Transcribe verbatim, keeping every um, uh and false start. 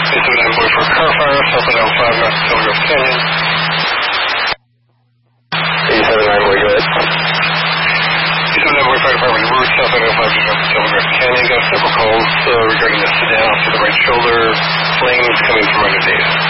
eight seven nine boy for car fire, South Idaho five, North Telegraph Canyon. eight seven nine boy, go ahead. eight seven nine boy fire department, route South Idaho five to North Telegraph Canyon. Got several calls uh, regarding a sedan off to the right shoulder, flames coming from underneath.